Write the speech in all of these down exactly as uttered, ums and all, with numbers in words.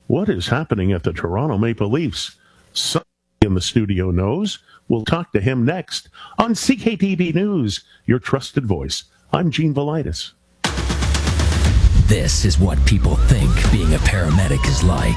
What is happening at the Toronto Maple Leafs? Somebody in the studio knows. We'll talk to him next on C K T V News, your trusted voice. I'm Gene Velitis. This is what people think being a paramedic is like.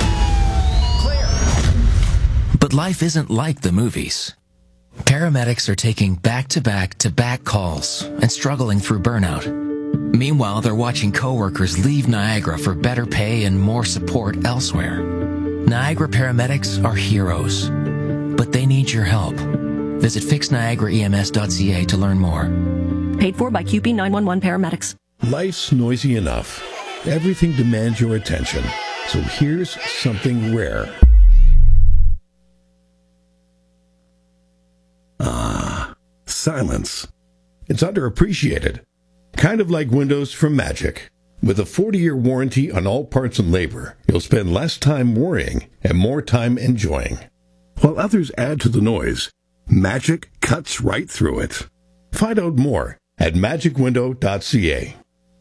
Clear. But life isn't like the movies. Paramedics are taking back-to-back-to-back calls and struggling through burnout. Meanwhile, they're watching coworkers leave Niagara for better pay and more support elsewhere. Niagara paramedics are heroes, but they need your help. Visit fix niagara E M S dot C A to learn more. Paid for by Q P nine one one Paramedics. Life's noisy enough. Everything demands your attention. So here's something rare. Ah, silence. It's underappreciated. Kind of like windows from Magic. With a forty-year warranty on all parts and labor, you'll spend less time worrying and more time enjoying. While others add to the noise, Magic cuts right through it. Find out more at magic window dot C A.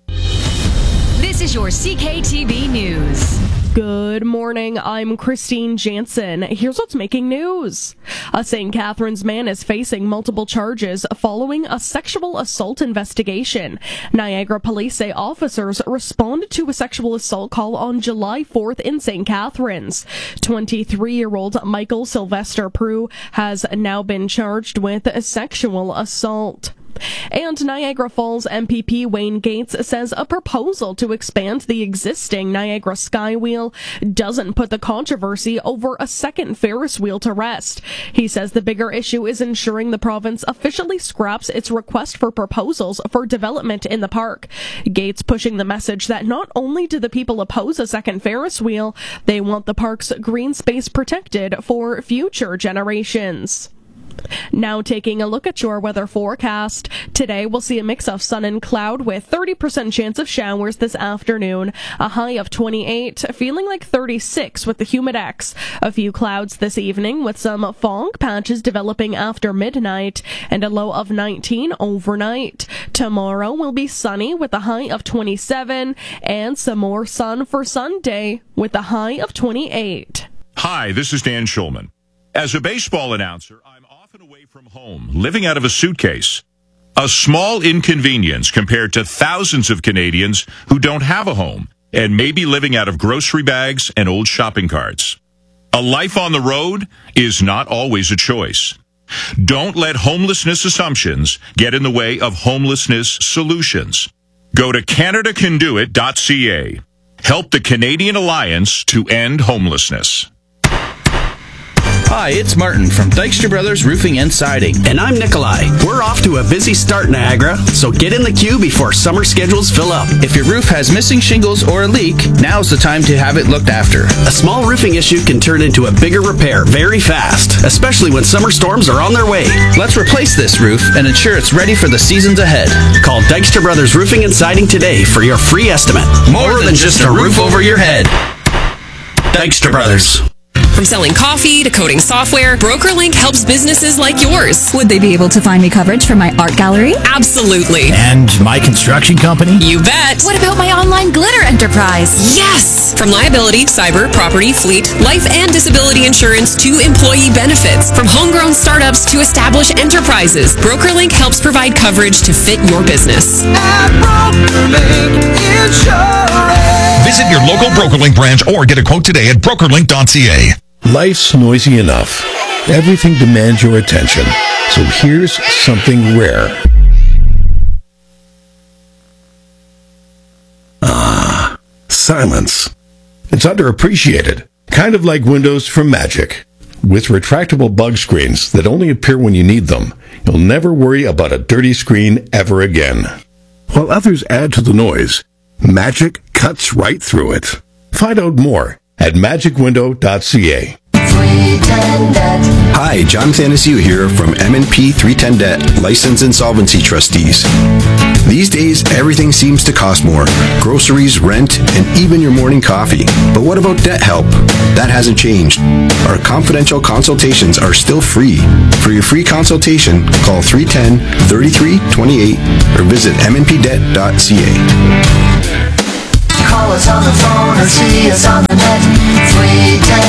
This is your C K T V News. Good morning, I'm Christine Jansen. Here's what's making news. A Saint Catharines man is facing multiple charges following a sexual assault investigation. Niagara police say officers responded to a sexual assault call on July fourth in Saint Catharines. twenty-three-year-old Michael Sylvester Prue has now been charged with a sexual assault. And Niagara Falls M P P Wayne Gates says a proposal to expand the existing Niagara Skywheel doesn't put the controversy over a second Ferris wheel to rest. He says the bigger issue is ensuring the province officially scraps its request for proposals for development in the park. Gates pushing the message that not only do the people oppose a second Ferris wheel, they want the park's green space protected for future generations. Now taking a look at your weather forecast. Today we'll see a mix of sun and cloud with thirty percent chance of showers this afternoon. A high of twenty-eight, feeling like thirty-six with the humidex. A few clouds this evening with some fog patches developing after midnight and a low of nineteen overnight. Tomorrow will be sunny with a high of twenty-seven and some more sun for Sunday with a high of twenty-eight. Hi, this is Dan Schulman. As a baseball announcer, I'm often away from home, living out of a suitcase. A small inconvenience compared to thousands of Canadians who don't have a home and may be living out of grocery bags and old shopping carts. A life on the road is not always a choice. Don't let homelessness assumptions get in the way of homelessness solutions. Go to canada can do it dot C A. Help the Canadian Alliance to End Homelessness. Hi, it's Martin from Dykstra Brothers Roofing and Siding. And I'm Nikolai. We're off to a busy start, Niagara, so get in the queue before summer schedules fill up. If your roof has missing shingles or a leak, now's the time to have it looked after. A small roofing issue can turn into a bigger repair very fast, especially when summer storms are on their way. Let's replace this roof and ensure it's ready for the seasons ahead. Call Dykstra Brothers Roofing and Siding today for your free estimate. More, More than, than just a roof over your head. Dykstra Brothers. From selling coffee to coding software, BrokerLink helps businesses like yours. Would they be able to find me coverage for my art gallery? Absolutely. And my construction company? You bet. What about my online glitter enterprise? Yes! From liability, cyber, property, fleet, life and disability insurance to employee benefits. From homegrown startups to established enterprises, BrokerLink helps provide coverage to fit your business. At BrokerLink Insurance. Visit your local BrokerLink branch or get a quote today at broker link dot C A. Life's noisy enough. Everything demands your attention. So here's something rare. Ah, silence. It's underappreciated. Kind of like windows from Magic. With retractable bug screens that only appear when you need them, you'll never worry about a dirty screen ever again. While others add to the noise, Magic cuts right through it. Find out more at magic window dot C A. Hi, John Thanasiu here from M and P three ten Debt, License Insolvency Trustees. These days, everything seems to cost more. Groceries, rent, and even your morning coffee. But what about debt help? That hasn't changed. Our confidential consultations are still free. For your free consultation, call three one zero, three three two eight or visit m n p debt dot c a. Call us on the phone or see us on the net.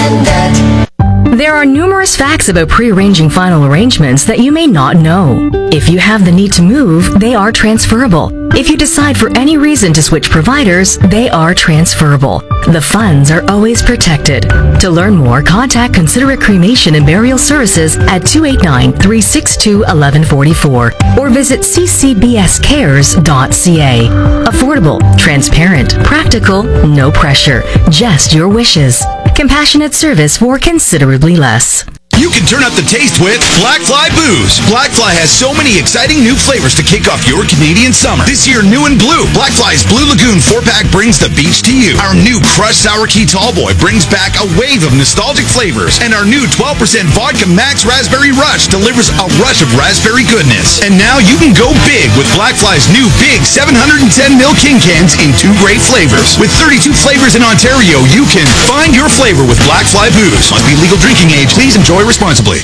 ten debt. There are numerous facts about pre-arranging final arrangements that you may not know. If you have the need to move, they are transferable. If you decide for any reason to switch providers, they are transferable. The funds are always protected. To learn more, contact Considerate Cremation and Burial Services at two eight nine, three six two, one one four four or visit c c b s cares dot c a. Affordable, transparent, practical, no pressure, just your wishes. Compassionate service for considerably less. You can turn up the taste with Black Fly Booze. Black Fly has so many exciting new flavors to kick off your Canadian summer. This year, new and blue, Black Fly's Blue Lagoon four-pack brings the beach to you. Our new Crushed Sour Key Tallboy brings back a wave of nostalgic flavors. And our new twelve percent Vodka Max Raspberry Rush delivers a rush of raspberry goodness. And now you can go big with Black Fly's new big seven hundred ten milliliter King Cans in two great flavors. With thirty-two flavors in Ontario, you can find your flavor with Black Fly Booze. Must be legal drinking age. Please enjoy responsibly.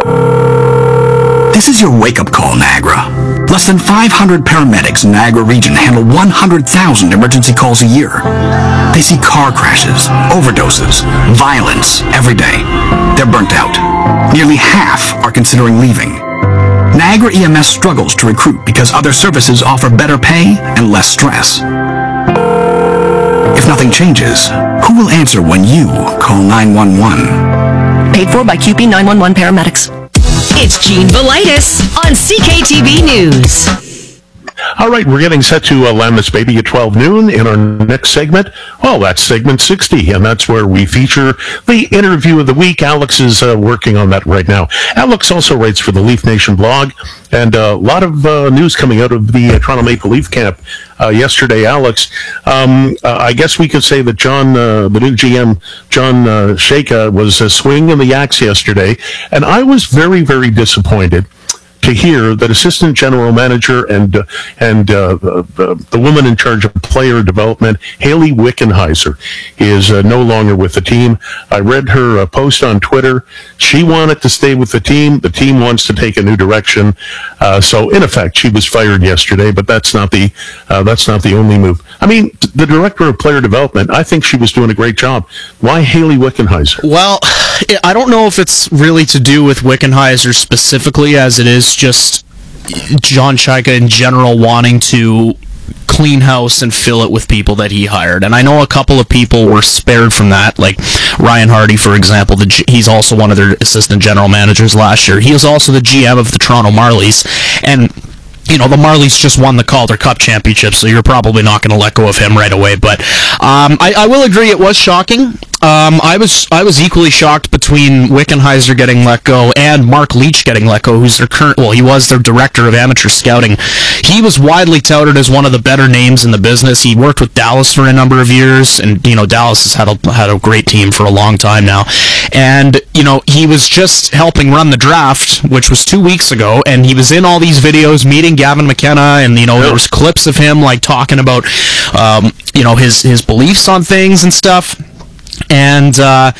This is your wake-up call, Niagara. Less than five hundred paramedics in Niagara region handle one hundred thousand emergency calls a year. They see car crashes, overdoses, violence every day. They're burnt out. Nearly half are considering leaving. Niagara E M S struggles to recruit because other services offer better pay and less stress. If nothing changes, who will answer when you call nine one one? Paid for by Q P nine one one Paramedics. It's Gene Velitis on C K T V News. All right, we're getting set to uh, land this baby at twelve noon in our next segment. Well, that's segment sixty, and that's where we feature the interview of the week. Alex is uh, working on that right now. Alex also writes for the Leaf Nation blog, and a uh, lot of uh, news coming out of the uh, Toronto Maple Leaf camp uh, yesterday. Alex, um, uh, I guess we could say that John, uh, the new G M, John uh, Shaka, was uh, swinging the axe yesterday, and I was very, very disappointed to hear that assistant general manager and uh, and uh, the, the woman in charge of player development, Hayley Wickenheiser, is uh, no longer with the team. I read her uh, post on Twitter. She wanted to stay with the team. The team wants to take a new direction. Uh, so, in effect, she was fired yesterday. But that's not the uh, that's not the only move. I mean, the director of player development, I think she was doing a great job. Why Hayley Wickenheiser? Well, I don't know if it's really to do with Wickenheiser specifically, as it is just John Chayka in general wanting to clean house and fill it with people that he hired. And I know a couple of people were spared from that, like Ryan Hardy, for example. The G- he's also one of their assistant general managers last year. He was also the G M of the Toronto Marlies. And you know, the Marlies just won the Calder Cup championship, so you're probably not going to let go of him right away. But um, I, I will agree, it was shocking. Um, I was I was equally shocked between Wickenheiser getting let go and Mark Leach getting let go, who's their current, well, he was their director of amateur scouting. He was widely touted as one of the better names in the business. He worked with Dallas for a number of years, and, you know, Dallas has had a, had a great team for a long time now. And, you know, he was just helping run the draft, which was two weeks ago, and he was in all these videos meeting Gavin McKenna, and, you know, there was clips of him, like, talking about, um, you know, his, his beliefs on things and stuff. And uh,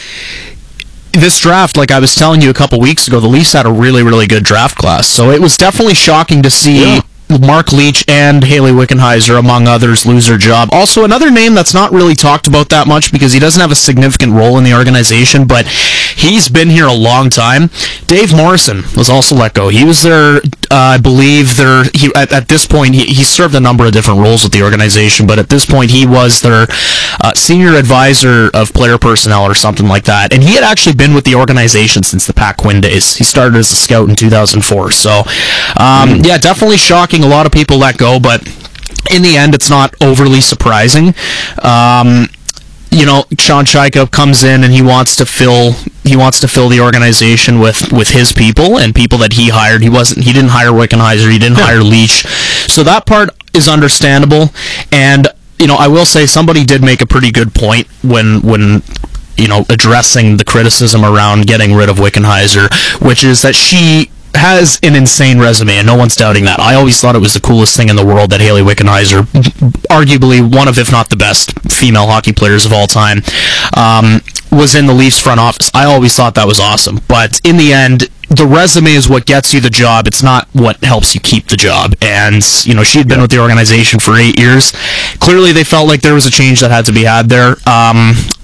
this draft, like I was telling you a couple weeks ago, the Leafs had a really, really good draft class. So it was definitely shocking to see yeah. Mark Leach and Hayley Wickenheiser, among others, lose their job. Also, another name that's not really talked about that much because he doesn't have a significant role in the organization, but he's been here a long time. Dave Morrison was also let go. He was their, uh, I believe, their, he, at, at this point, he, he served a number of different roles with the organization, but at this point, he was their uh, senior advisor of player personnel or something like that. And he had actually been with the organization since the Pat Quinn days. He started as a scout in two thousand four. So, um, mm. yeah, definitely shocking. A lot of people let go, but in the end, it's not overly surprising. Um, you know, Sean Chayka comes in and he wants to fill he wants to fill the organization with, with his people and people that he hired. He wasn't he didn't hire Wickenheiser, he didn't yeah. hire Leach. So that part is understandable. And, you know, I will say somebody did make a pretty good point when when you know, addressing the criticism around getting rid of Wickenheiser, which is that she has an insane resume, and no one's doubting that. I always thought it was the coolest thing in the world that Hayley Wickenheiser, arguably one of, if not the best, female hockey players of all time, um, was in the Leafs front office. I always thought that was awesome. But in the end, the resume is what gets you the job. It's not what helps you keep the job. And, you know, she had been yeah. with the organization for eight years. Clearly, they felt like there was a change that had to be had there. Um,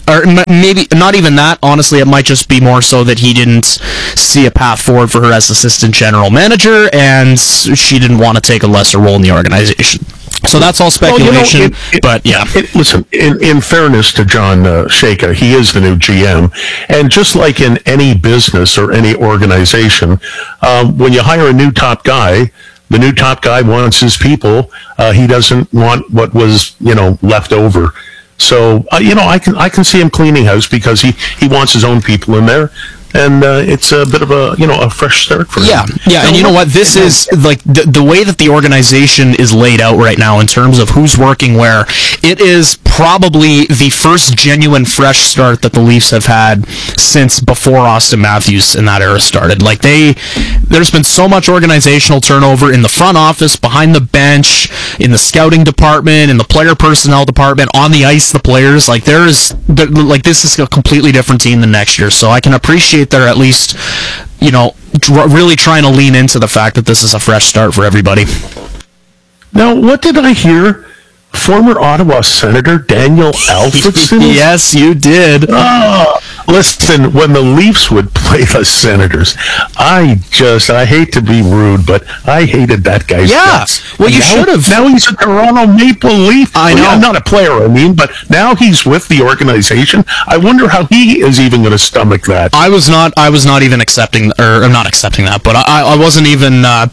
or maybe not even that. Honestly, it might just be more so that he didn't see a path forward for her as assistant general manager, and she didn't want to take a lesser role in the organization. So that's all speculation, well, you know, it, it, but yeah. It, listen, in, in fairness to John uh, Shaker, he is the new G M, and just like in any business or any organization, um, when you hire a new top guy, the new top guy wants his people. Uh, he doesn't want what was, you know, left over. So, uh, you know, I can I can see him cleaning house because he, he wants his own people in there. And uh, it's a bit of a, you know, a fresh start for him. Yeah, yeah, and you know what? This is, like, the, the way that the organization is laid out right now in terms of who's working where, it is probably the first genuine fresh start that the Leafs have had since before Austin Matthews and that era started. Like, they, there's been so much organizational turnover in the front office, behind the bench, in the scouting department, in the player personnel department, on the ice, the players. Like, there is, like, this is a completely different team than next year, so I can appreciate they're at least, you know, dr- really trying to lean into the fact that this is a fresh start for everybody. Now, what did I hear? Former Ottawa Senator Daniel Alfredson? Yes, you did. Oh, listen, when the Leafs would play the Senators, I just, I hate to be rude, but I hated that guy's Yeah, guts. well, you now, should have. Now he's a Toronto Maple Leaf. I know. Well, not a player, I mean, but now he's with the organization. I wonder how he is even going to stomach that. I was not, I was not even accepting, or I'm not accepting that, but I, I wasn't even, uh,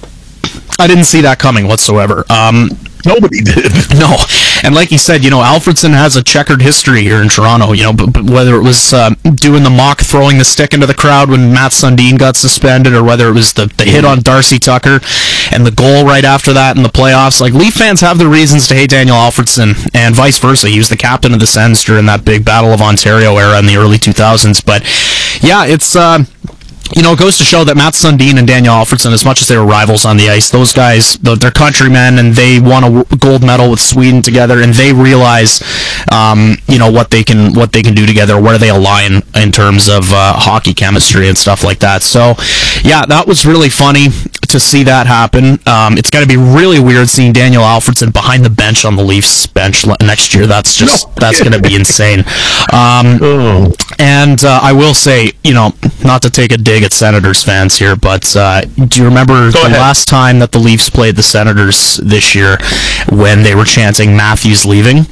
I didn't see that coming whatsoever. Um, Nobody did. No. And like you said, you know, Alfredson has a checkered history here in Toronto, you know, but, but whether it was uh, doing the mock throwing the stick into the crowd when Matt Sundin got suspended, or whether it was the, the hit on Darcy Tucker and the goal right after that in the playoffs, like, Leaf fans have their reasons to hate Daniel Alfredson, and vice versa. He was the captain of the Sens during that big Battle of Ontario era in the early two thousands. But yeah, it's... Uh, You know, it goes to show that Matt Sundin and Daniel Alfredson, as much as they were rivals on the ice, those guys, they're countrymen, and they won a gold medal with Sweden together, and they realize, um, you know, what they can what they can do together, where they align in terms of uh, hockey chemistry and stuff like that. So, yeah, that was really funny to see that happen. Um, it's going to be really weird seeing Daniel Alfredson behind the bench on the Leafs bench next year. That's just no. that's going to be insane. Um, oh. And uh, I will say, you know, not to take a dig at Senators fans here, but uh, do you remember Go the ahead. last time that the Leafs played the Senators this year when they were chanting Matthews leaving?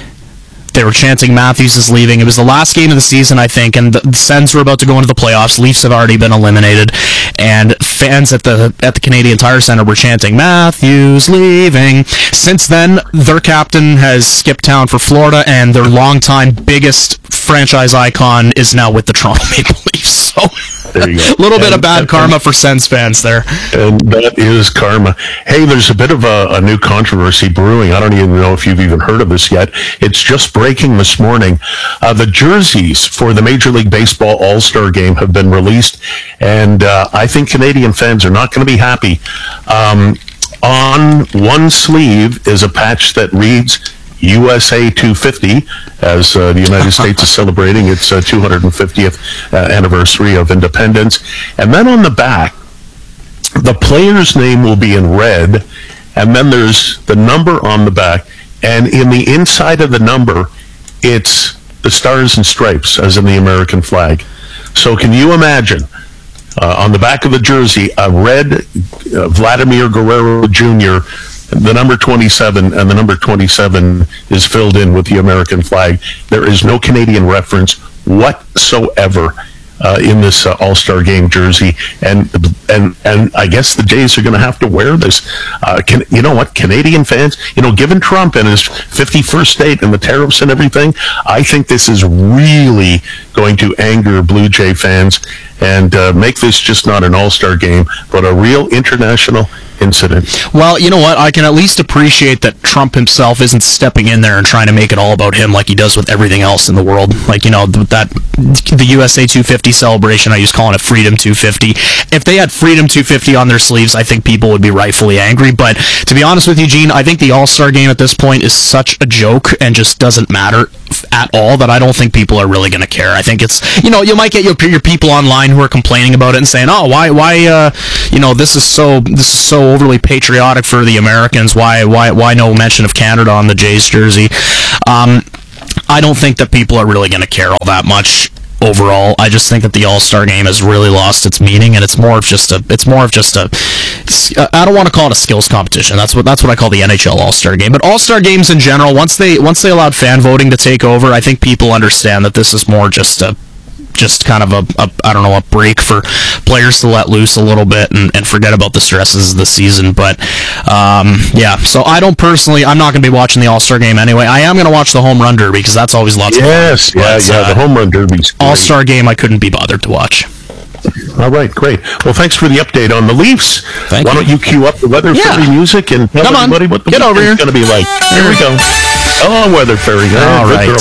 They were chanting Matthews is leaving. It was the last game of the season, I think, and the Sens were about to go into the playoffs. Leafs have already been eliminated, and fans at the at the Canadian Tire Center were chanting Matthews leaving. Since then, their captain has skipped town for Florida, and their longtime biggest franchise icon is now with the Toronto Maple Leafs. So, there you go. A little and, bit of bad and, karma and, for Sens fans there. And that is karma. Hey, there's a bit of a, a new controversy brewing. I don't even know if you've even heard of this yet. It's just breaking this morning. Uh, the jerseys for the Major League Baseball All-Star Game have been released, and uh, I think Canadian fans are not going to be happy. Um, on one sleeve is a patch that reads U S A two fifty, as uh, the United States is celebrating its uh, two hundred fiftieth uh, anniversary of independence. And then on the back, the player's name will be in red, and then there's the number on the back, and in the inside of the number, it's the stars and stripes, as in the American flag. So can you imagine, uh, on the back of the jersey, a red uh, Vladimir Guerrero Junior, the number twenty-seven, and the number twenty-seven is filled in with the American flag. There is no Canadian reference whatsoever uh, in this uh, All-Star Game jersey, and and and I guess the Jays are going to have to wear this. Uh, can, you know what, Canadian fans, you know, given Trump and his fifty-first state and the tariffs and everything, I think this is really going to anger Blue Jay fans and uh, make this just not an All-Star Game, but a real international incident. Well, you know what? I can at least appreciate that Trump himself isn't stepping in there and trying to make it all about him like he does with everything else in the world. Like, you know, that the U S A two fifty celebration, I used calling it Freedom two fifty. If they had Freedom two fifty on their sleeves, I think people would be rightfully angry. But to be honest with you, Gene, I think the All-Star Game at this point is such a joke and just doesn't matter at all that I don't think people are really going to care. I think it's, you know, you might get your your people online who are complaining about it and saying, oh, why, why, uh, you know, this is so, this is so overly patriotic for the Americans. Why, why, why no mention of Canada on the Jays jersey? Um, I don't think that people are really going to care all that much overall. I just think that the All-Star game has really lost its meaning, and it's more of just a it's more of just a I don't want to call it a skills competition. That's what that's what I call the N H L All-Star game. But All-Star games in general, once they once they allowed fan voting to take over, I think people understand that this is more just a just kind of a, a I don't know, a break for players to let loose a little bit and, and forget about the stresses of the season. But um, yeah, so I don't personally, I'm not going to be watching the All-Star game anyway. I am going to watch the Home Run Derby because that's always lots yes, of fun. Yes, yeah, yeah, uh, the Home Run Derby. All-Star game I couldn't be bothered to watch. All right, great. Well, thanks for the update on the Leafs. Thank Why you. don't you cue up the Weather Yeah. Fairy music and tell Come on, everybody what the get over here. weekend's going to be like. Here we go. Oh, Weather Fairy. All Good right. girl.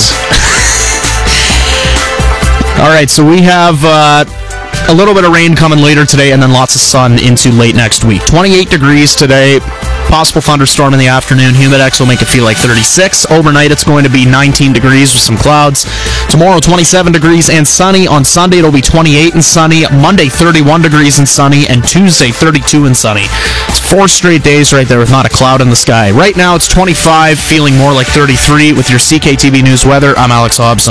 All right, so we have uh, a little bit of rain coming later today and then lots of sun into late next week. twenty-eight degrees today. Possible thunderstorm in the afternoon. Humidex will make it feel like thirty-six. Overnight, it's going to be nineteen degrees with some clouds. Tomorrow, twenty-seven degrees and sunny. On Sunday, it'll be twenty-eight and sunny. Monday, thirty-one degrees and sunny. And Tuesday, thirty-two and sunny. It's four straight days right there with not a cloud in the sky. Right now, it's twenty-five, feeling more like thirty-three. With your C K T V News weather, I'm Alex Hobson.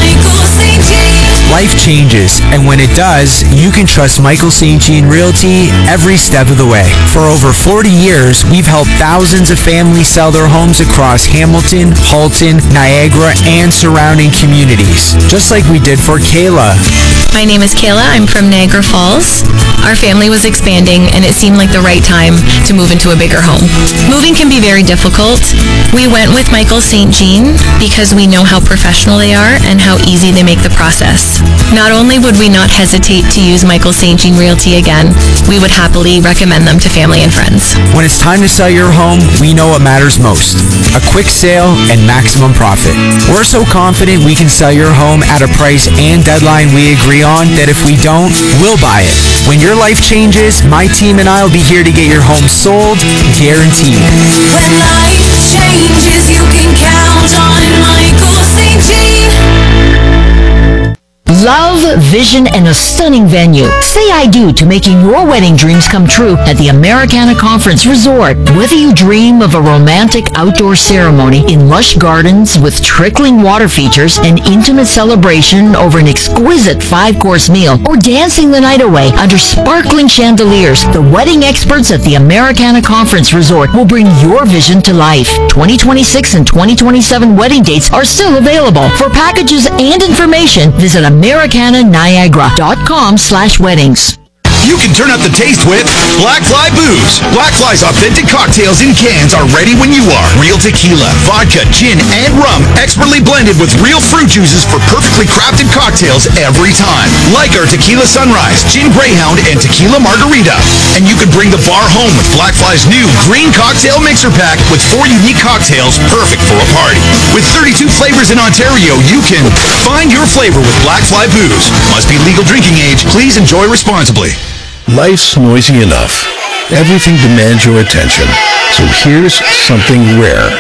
Life changes, and when it does, you can trust Michael Saint Jean Realty every step of the way. For over forty years, we've helped thousands of families sell their homes across Hamilton, Halton, Niagara, and surrounding communities, just like we did for Kayla. My name is Kayla. I'm from Niagara Falls. Our family was expanding, and it seemed like the right time to move into a bigger home. Moving can be very difficult. We went with Michael Saint Jean because we know how professional they are and how easy they make the process. Not only would we not hesitate to use Michael Saint Jean Realty again, we would happily recommend them to family and friends. When it's time to sell your home, we know what matters most: a quick sale and maximum profit. We're so confident we can sell your home at a price and deadline we agree on that if we don't, we'll buy it. When your life changes, my team and I will be here to get your home sold, guaranteed. When life changes, you can count on Michael Saint Jean. Love, vision, and a stunning venue. Say I do to making your wedding dreams come true at the Americana Conference Resort. Whether you dream of a romantic outdoor ceremony in lush gardens with trickling water features, an intimate celebration over an exquisite five-course meal, or dancing the night away under sparkling chandeliers, the wedding experts at the Americana Conference Resort will bring your vision to life. twenty twenty-six and twenty twenty-seven wedding dates are still available. For packages and information, visit Americana Niagara dot com slash weddings. You can turn up the taste with Black Fly Booze. Black Fly's authentic cocktails in cans are ready when you are. Real tequila, vodka, gin, and rum, expertly blended with real fruit juices for perfectly crafted cocktails every time. Like our Tequila Sunrise, Gin Greyhound, and Tequila Margarita. And you can bring the bar home with Black Fly's new Green Cocktail Mixer Pack with four unique cocktails perfect for a party. With thirty-two flavors in Ontario, you can find your flavor with Black Fly Booze. Must be legal drinking age. Please enjoy responsibly. Life's noisy enough. Everything demands your attention. So here's something rare.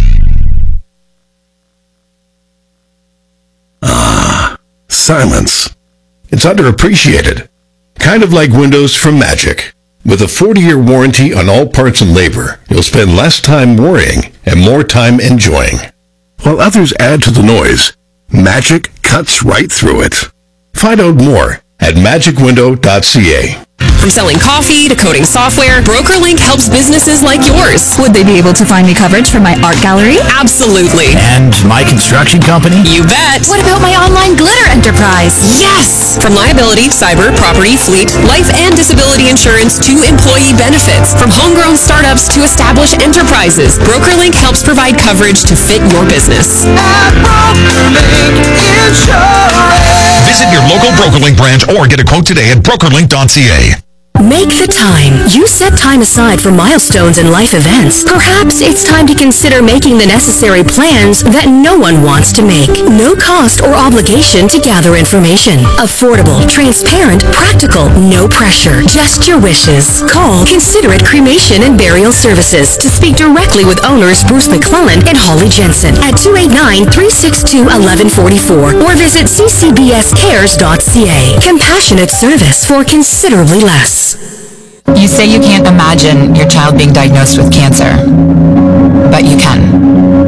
Ah, silence. It's underappreciated. Kind of like windows from Magic. With a forty-year warranty on all parts and labor, you'll spend less time worrying and more time enjoying. While others add to the noise, Magic cuts right through it. Find out more at magic window dot c a. From selling coffee to coding software, BrokerLink helps businesses like yours. Would they be able to find me coverage for my art gallery? Absolutely. And my construction company? You bet. What about my online glitter enterprise? Yes! From liability, cyber, property, fleet, life and disability insurance to employee benefits. From homegrown startups to established enterprises, BrokerLink helps provide coverage to fit your business. At BrokerLink Insurance. Visit your local BrokerLink branch or get a quote today at broker link dot c a. Make the time. You set time aside for milestones and life events. Perhaps it's time to consider making the necessary plans that no one wants to make. No cost or obligation to gather information. Affordable, transparent, practical, no pressure. Just your wishes. Call Considerate Cremation and Burial Services to speak directly with owners Bruce McClellan and Holly Jensen at two eight nine, three six two, one one four four or visit c c b s cares dot c a. Compassionate service for considerably less. You say you can't imagine your child being diagnosed with cancer, but you can.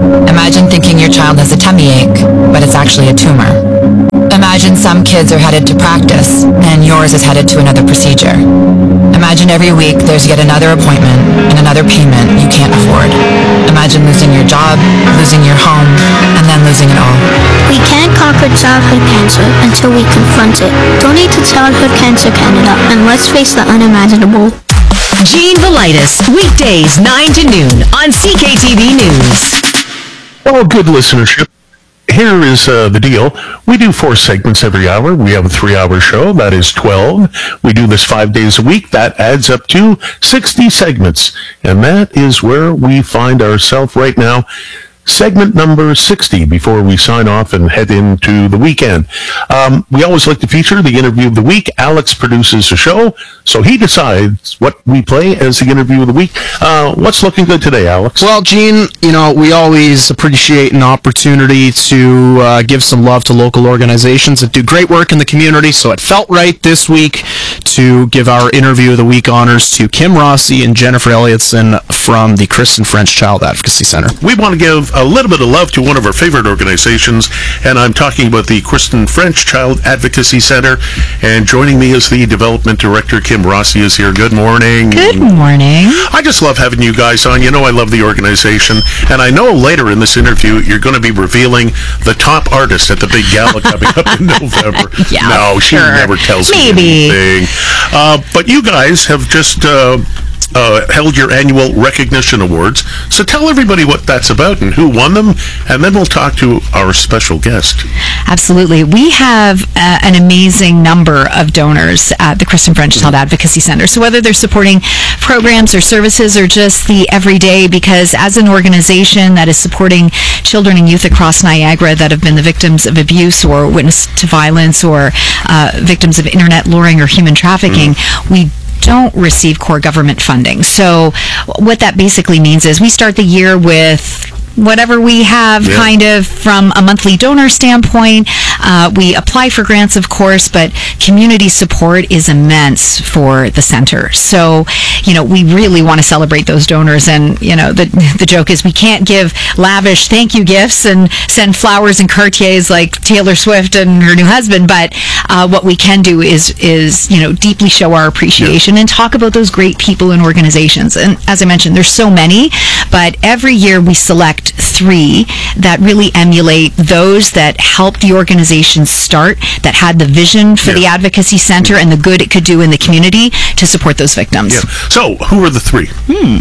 Imagine thinking your child has a tummy ache, but it's actually a tumor. Imagine some kids are headed to practice, and yours is headed to another procedure. Imagine every week there's yet another appointment and another payment you can't afford. Imagine losing your job, losing your home, and then losing it all. We can't conquer childhood cancer until we confront it. Donate to Childhood Cancer Canada, and let's face the unimaginable. Gene Velitis, weekdays nine to noon on C K T V News. Well, good listenership. Here is uh, the deal. We do four segments every hour. We have a three-hour show. That is twelve. We do this five days a week. That adds up to sixty segments. And that is where we find ourselves right now. Segment number sixty before we sign off and head into the weekend. Um, we always like to feature the interview of the week. Alex produces the show, so he decides what we play as the interview of the week. Uh, what's looking good today, Alex? Well, Gene, you know, we always appreciate an opportunity to uh, give some love to local organizations that do great work in the community, so it felt right this week to give our interview of the week honors to Kim Rossi and Jennifer Elliotson from the Kristen French Child Advocacy Center. We want to give a little bit of love to one of our favorite organizations, and I'm talking about the Kristen French Child Advocacy Center. And joining me is the Development Director, Kim Rossi, is here. Good morning. Good morning. I just love having you guys on. You know I love the organization, and I know later in this interview you're going to be revealing the top artist at the big gala coming up in November. Yeah, no, she sure. never tells Maybe. me anything. Uh, but you guys have just... Uh, Uh, held your annual recognition awards. So tell everybody what that's about and who won them, and then we'll talk to our special guest. Absolutely. We have uh, an amazing number of donors at the Kristen French Child Advocacy Center. So whether they're supporting programs or services or just the everyday, because as an organization that is supporting children and youth across Niagara that have been the victims of abuse or witness to violence or uh, victims of internet luring or human trafficking, mm. we don't receive core government funding. So what that basically means is we start the year with whatever we have yeah. kind of from a monthly donor standpoint. Uh, we apply for grants, of course, but community support is immense for the center. So, you know, we really want to celebrate those donors. And, you know, the the joke is we can't give lavish thank you gifts and send flowers and Cartiers like Taylor Swift and her new husband. But uh, what we can do is, is, you know, deeply show our appreciation yeah. and talk about those great people and organizations. And as I mentioned, there's so many, but every year we select three that really emulate those that helped the organization start, that had the vision for yeah. the Advocacy Center and the good it could do in the community to support those victims. Yeah. So, who are the three? Hmm.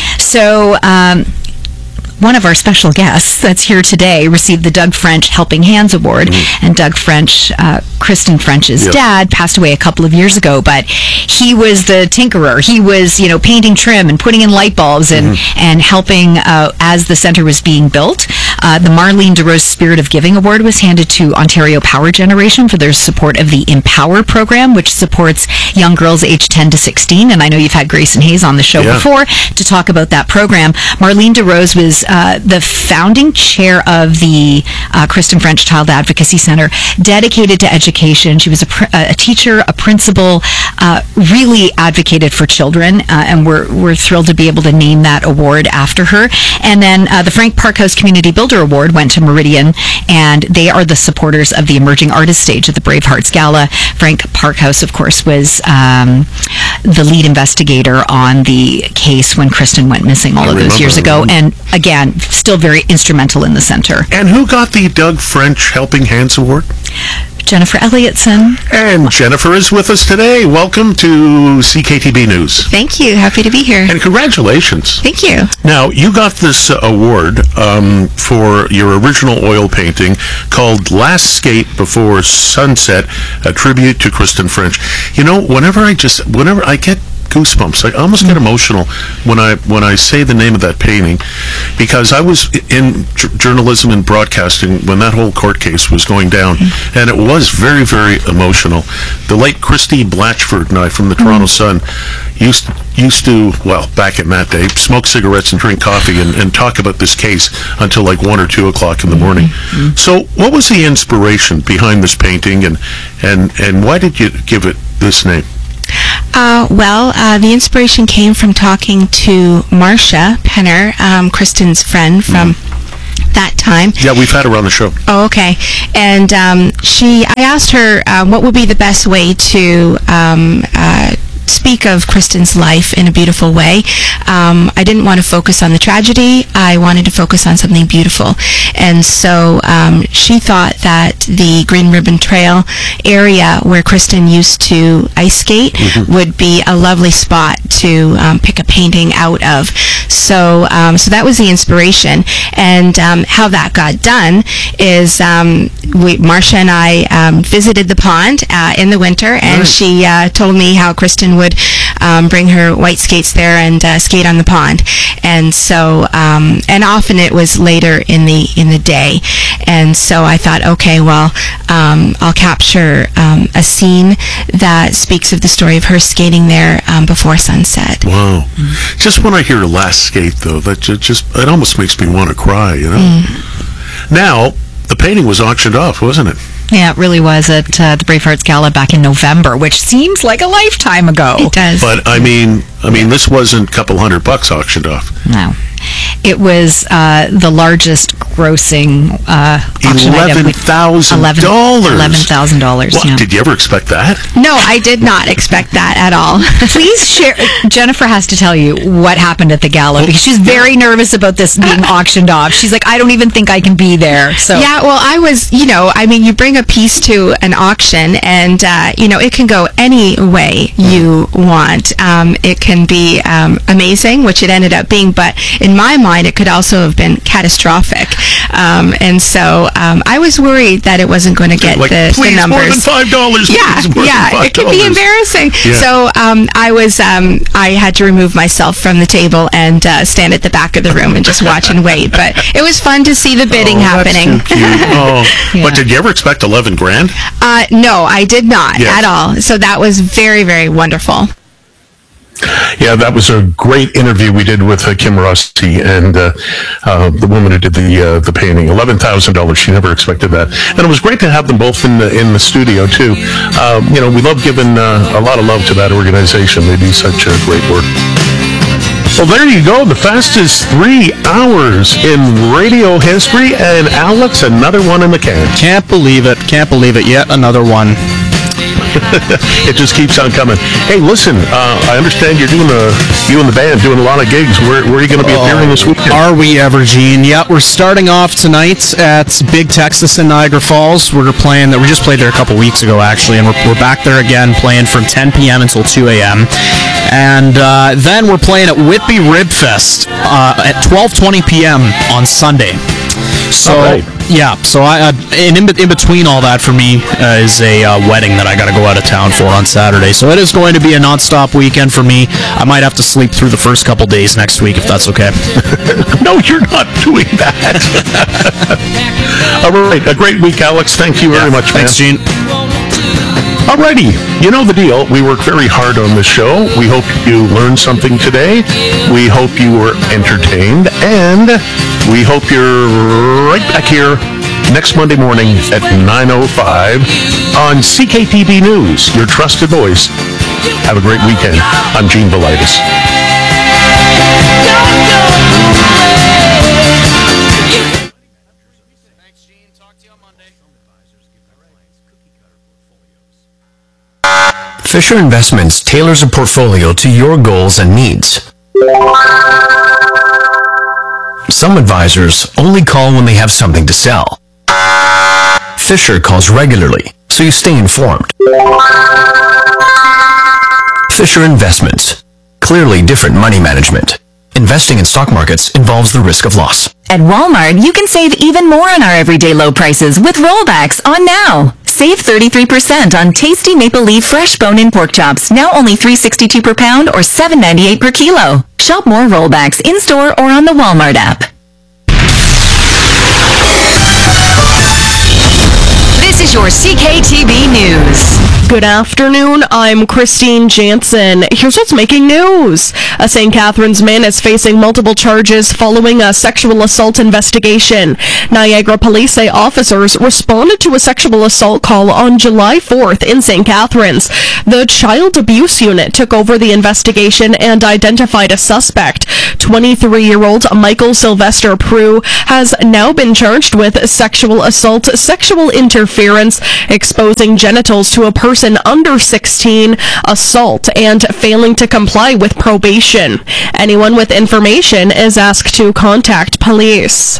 So, um, one of our special guests that's here today received the Doug French Helping Hands Award, mm-hmm. and Doug French, uh, Kristen French's yep. dad, passed away a couple of years ago, but he was the tinkerer. He was, you know, painting trim and putting in light bulbs and, mm-hmm. and helping uh, as the center was being built. Uh, the Marlene DeRose Spirit of Giving Award was handed to Ontario Power Generation for their support of the Empower program, which supports young girls aged ten to sixteen, and I know you've had Grayson Hayes on the show yeah. before to talk about that program. Marlene DeRose was Uh, the founding chair of the uh, Kristen French Child Advocacy Center, dedicated to education. She was a, pr- a teacher, a principal, uh, really advocated for children, uh, and we're we're thrilled to be able to name that award after her. And then uh, the Frank Parkhouse Community Builder Award went to Meridian, and they are the supporters of the Emerging Artist stage at the Bravehearts Gala. Frank Parkhouse, of course, was um, the lead investigator on the case when Kristen went missing all I of those years ago, and again, still very instrumental in the center. And who got the Doug French Helping Hands Award? Jennifer Elliotson. And Jennifer is with us today. Welcome to C K T B News. Thank you. Happy to be here. And congratulations. Thank you. Now, you got this uh, award um, for your original oil painting called Last Skate Before Sunset, a tribute to Kristen French. You know, whenever I just, whenever I get goosebumps. I almost get emotional when I when I say the name of that painting, because I was in j- journalism and broadcasting when that whole court case was going down, mm-hmm. and it was very, very emotional. The late Christy Blatchford and I from the Toronto mm-hmm. Sun used used to, well, back in that day, smoke cigarettes and drink coffee and, and talk about this case until like one or two o'clock in the morning. Mm-hmm. So what was the inspiration behind this painting, and, and, and why did you give it this name? Uh, well, uh, the inspiration came from talking to Marcia Penner, um, Kristen's friend from mm. that time. Yeah, we've had her on the show. Oh, okay. And um, she, I asked her uh, what would be the best way to um, uh, speak of Kristen's life in a beautiful way. Um, I didn't want to focus on the tragedy. I wanted to focus on something beautiful. And so um, she thought that the Green Ribbon Trail area where Kristen used to ice skate mm-hmm. would be a lovely spot to um, pick a painting out of. So um, so that was the inspiration. And um, how that got done is um, we, Marcia and I um, visited the pond uh, in the winter, and nice. she uh, told me how Kristen would um, bring her white skates there and uh, skate on the pond. And so, um, and often it was later in the in the day. And so I thought, okay, well, um, I'll capture um, a scene that speaks of the story of her skating there um, before sunset. Wow. Mm. Just when I hear her last skate, though, that just, just it almost makes me want to cry, you know? Mm. Now, the painting was auctioned off, wasn't it? Yeah, it really was at uh, the Bravehearts Gala back in November, which seems like a lifetime ago. It does. But, I mean, I mean, this wasn't a couple hundred bucks auctioned off. No. It was uh, the largest grossing uh, auction item. eleven thousand dollars. eleven thousand dollars, What, yeah. did you ever expect that? No, I did not expect that at all. Please share. Jennifer has to tell you what happened at the gala, because she's very nervous about this being auctioned off. She's like, I don't even think I can be there. So yeah, well, I was, you know, I mean, you bring a piece to an auction, and, uh, you know, it can go any way you want. Um, it can be um, amazing, which it ended up being, but in my mind, it could also have been catastrophic. Um, and so um, I was worried that it wasn't going to get like, the, the numbers. More than five dollars. Yeah, yeah, it could be embarrassing. Yeah. So um, I was, um, I had to remove myself from the table and uh, stand at the back of the room and just watch and wait. But it was fun to see the bidding oh, happening. That's too cute. Oh, yeah. But did you ever expect eleven grand? Uh, no, I did not yes. at all. So that was very, very wonderful. Yeah, that was a great interview we did with uh, Kim Rusty and uh, uh, the woman who did the uh, the painting. eleven thousand dollars. She never expected that, and it was great to have them both in the in the studio too. Um, you know, we love giving uh, a lot of love to that organization. They do such uh, great work. Well, there you go. The fastest three hours in radio history, and Alex, another one in the can. Can't believe it. Can't believe it. Yet another one. It just keeps on coming. Hey, listen, uh, I understand you're doing a, you and the band doing a lot of gigs. Where, where are you going to be appearing this weekend? Are we ever, Gene? Yeah, we're starting off tonight at Big Texas in Niagara Falls. We're playing, we just played there a couple weeks ago, actually, and we're, we're back there again playing from ten p.m. until two a.m. And uh, then we're playing at Whitby Rib Fest uh, at twelve twenty p.m. on Sunday. So, right. yeah, so I, uh, and in, in between all that for me uh, is a uh, wedding that I got to go out of town for on Saturday. So it is going to be a non-stop weekend for me. I might have to sleep through the first couple days next week, if that's okay. No, you're not doing that. All right, a great week, Alex. Thank you very yeah, much, man. Thanks, Gene. Alrighty, you know the deal. We work very hard on this show. We hope you learned something today. We hope you were entertained. And we hope you're right back here next Monday morning at nine oh five on C K T B News, your trusted voice. Have a great weekend. I'm Gene Velitis. Fisher Investments tailors a portfolio to your goals and needs. Some advisors only call when they have something to sell. Fisher calls regularly, so you stay informed. Fisher Investments. Clearly different money management. Investing in stock markets involves the risk of loss. At Walmart, you can save even more on our everyday low prices with rollbacks on now. Save thirty-three percent on tasty maple leaf fresh bone-in pork chops, now only three dollars and sixty-two cents per pound or seven dollars and ninety-eight cents per kilo. Shop more rollbacks in-store or on the Walmart app. This is your C K T B News. Good afternoon, I'm Christine Jansen. Here's what's making news. A Saint Catharines man is facing multiple charges following a sexual assault investigation. Niagara police say officers responded to a sexual assault call on July fourth in Saint Catharines. The child abuse unit took over the investigation and identified a suspect. twenty-three-year-old Michael Sylvester Prue has now been charged with sexual assault, sexual interference, exposing genitals to a person under sixteen, assault, and failing to comply with probation. Anyone with information is asked to contact police.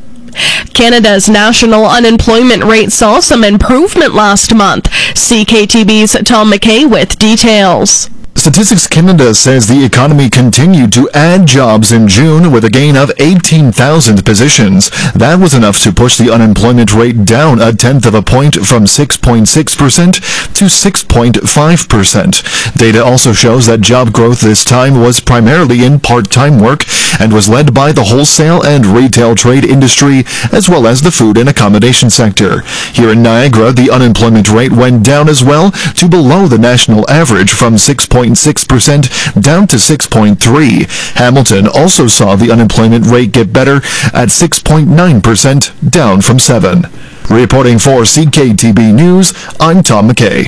Canada's national unemployment rate saw some improvement last month. C K T B's Tom McKay with details. Statistics Canada says the economy continued to add jobs in June with a gain of eighteen thousand positions. That was enough to push the unemployment rate down a tenth of a point from six point six percent to six point five percent. Data also shows that job growth this time was primarily in part-time work and was led by the wholesale and retail trade industry as well as the food and accommodation sector. Here in Niagara, the unemployment rate went down as well to below the national average from six point six percent down to six point three. Hamilton also saw the unemployment rate get better at six point nine percent, down from seven. Reporting for C K T B News, I'm Tom McKay.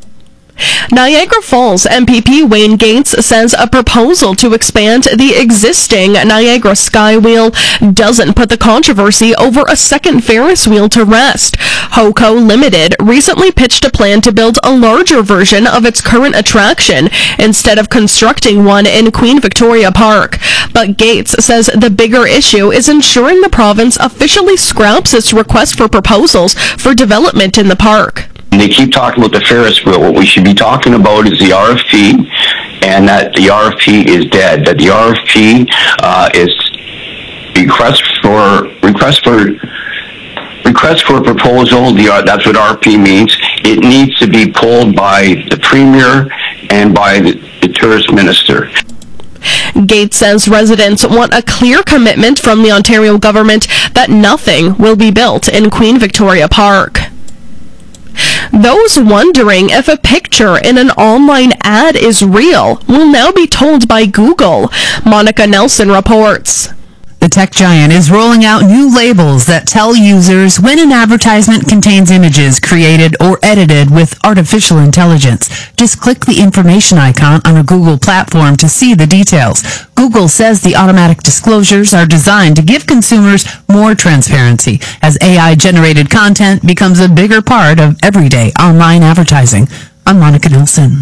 Niagara Falls M P P Wayne Gates says a proposal to expand the existing Niagara Skywheel doesn't put the controversy over a second Ferris wheel to rest. HOCO Limited recently pitched a plan to build a larger version of its current attraction instead of constructing one in Queen Victoria Park. But Gates says the bigger issue is ensuring the province officially scraps its request for proposals for development in the park. They keep talking about the Ferris wheel. What we should be talking about is the R F P, and that the R F P is dead. That the R F P uh, is request for request for request for proposal. The uh, that's what R F P means. It needs to be pulled by the Premier and by the, the Tourist Minister. Gates says residents want a clear commitment from the Ontario government that nothing will be built in Queen Victoria Park. Those wondering if a picture in an online ad is real will now be told by Google. Monica Nelson reports. The tech giant is rolling out new labels that tell users when an advertisement contains images created or edited with artificial intelligence. Just click the information icon on a Google platform to see the details. Google says the automatic disclosures are designed to give consumers more transparency as A I-generated content becomes a bigger part of everyday online advertising. I'm Monica Nelson.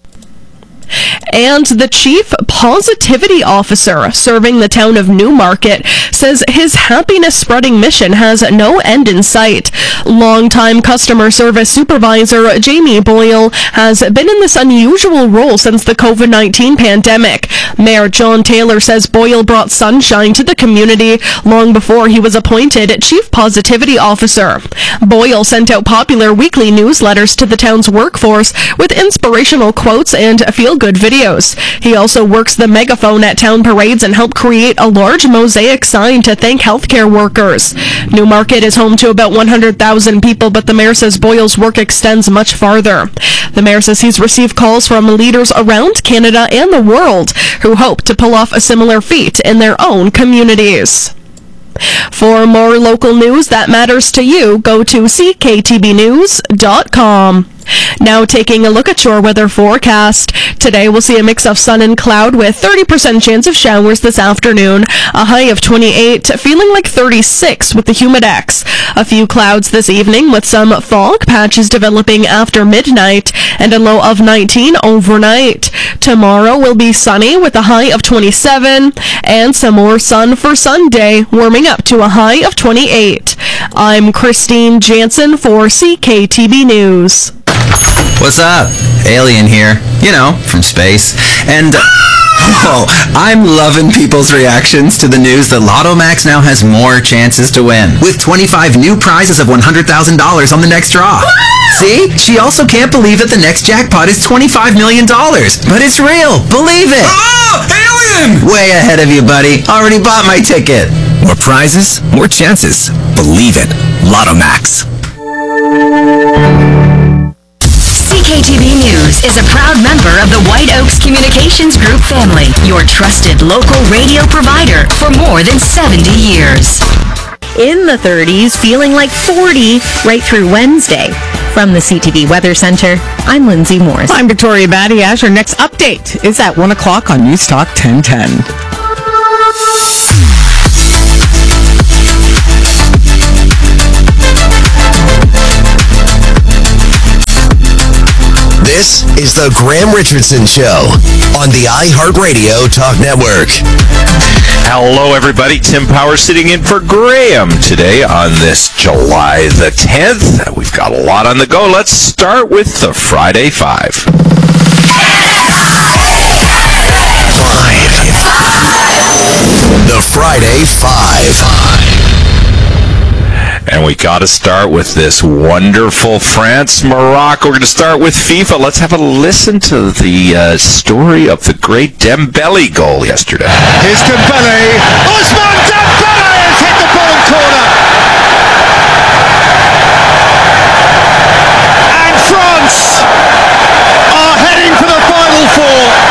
And the chief positivity officer serving the town of Newmarket says his happiness-spreading mission has no end in sight. Longtime customer service supervisor Jamie Boyle has been in this unusual role since the covid nineteen pandemic. Mayor John Taylor says Boyle brought sunshine to the community long before he was appointed chief positivity officer. Boyle sent out popular weekly newsletters to the town's workforce with inspirational quotes and feel-good videos. He also works the megaphone at town parades and helped create a large mosaic sign to thank healthcare workers. Newmarket is home to about one hundred thousand people, but the mayor says Boyle's work extends much farther. The mayor says he's received calls from leaders around Canada and the world who hope to pull off a similar feat in their own communities. For more local news that matters to you, go to c k t b news dot com. Now taking a look at your weather forecast. Today we'll see a mix of sun and cloud with thirty percent chance of showers this afternoon, a high of twenty-eight, feeling like thirty-six with the humidex. A few clouds this evening with some fog patches developing after midnight and a low of nineteen overnight. Tomorrow will be sunny with a high of twenty-seven and some more sun for Sunday, warming up to a high of twenty-eight. I'm Christine Jansen for C K T B News. What's up? Alien here. You know, from space. And, oh, I'm loving people's reactions to the news that Lotto Max now has more chances to win, with twenty-five new prizes of one hundred thousand dollars on the next draw. See? She also can't believe that the next jackpot is twenty-five million dollars. But it's real. Believe it. Oh, alien! Way ahead of you, buddy. Already bought my ticket. More prizes, more chances. Believe it. Lotto Max. News is a proud member of the White Oaks Communications Group family, your trusted local radio provider for more than seventy years. In the thirties, feeling like forty right through Wednesday. From the C T V Weather Center, I'm Lindsay Morris. I'm Victoria Badiash. Our next update is at one o'clock on News Talk ten ten. This is the Graham Richardson Show on the iHeartRadio Talk Network. Hello, everybody. Tim Power sitting in for Graham today on this July the tenth. We've got a lot on the go. Let's start with the Friday Five. The Friday Five. And we got to start with this wonderful France-Morocco. We're going to start with FIFA. Let's have a listen to the uh, story of the great Dembele goal yesterday. Here's Dembele. Ousmane Dembele has hit the bottom corner. And France are heading for the Final Four.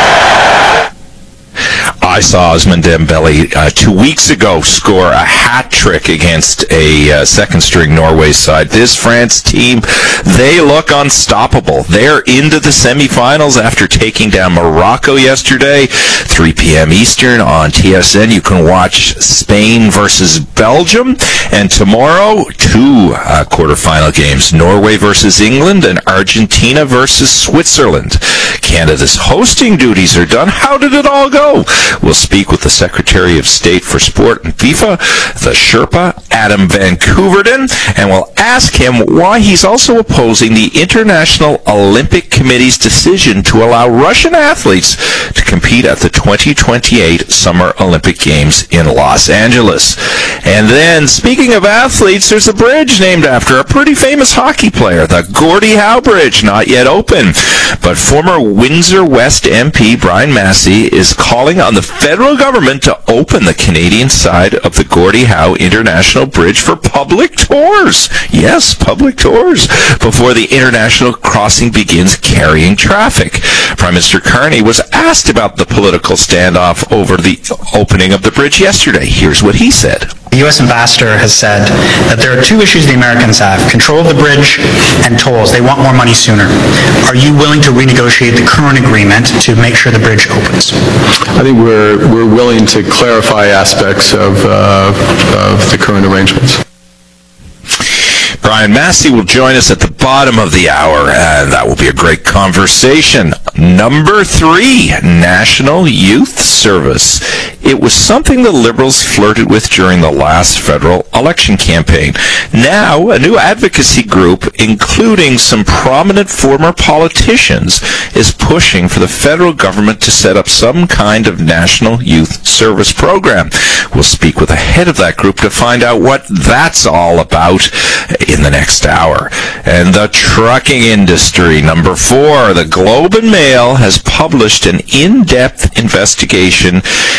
I saw Ousmane Dembele uh, two weeks ago score a hat trick against a uh, second-string Norway side. This France team, they look unstoppable. They're into the semifinals after taking down Morocco yesterday, three p.m. Eastern on T S N. You can watch Spain versus Belgium, and tomorrow, two uh, quarterfinal games, Norway versus England and Argentina versus Switzerland. Canada's hosting duties are done. How did it all go? We'll speak with the Secretary of State for Sport and FIFA, the Sherpa, Adam Van Couverden, and we'll ask him why he's also opposing the International Olympic Committee's decision to allow Russian athletes to compete at the twenty twenty-eight Summer Olympic Games in Los Angeles. And then, speaking of athletes, there's a bridge named after a pretty famous hockey player, the Gordie Howe Bridge, not yet open. But former Windsor West M P Brian Massey is calling on the federal government to open the Canadian side of the Gordie Howe International Bridge for public tours. Yes, public tours, before the international crossing begins carrying traffic. Prime Minister Carney was asked about the political standoff over the opening of the bridge yesterday. Here's what he said. The U S ambassador has said that there are two issues the Americans have: control of the bridge and tolls. They want more money sooner. Are you willing to renegotiate the current agreement to make sure the bridge opens? I think we're we're willing to clarify aspects of uh, of the current arrangements. Brian Massey will join us at the bottom of the hour, and that will be a great conversation. Number three, National Youth Service. It was something the Liberals flirted with during the last federal election campaign. Now, a new advocacy group, including some prominent former politicians, is pushing for the federal government to set up some kind of National Youth Service program. We'll speak with the head of that group to find out what that's all about in the next hour. And the trucking industry, number four, the Globe and Mail has published an in-depth investigation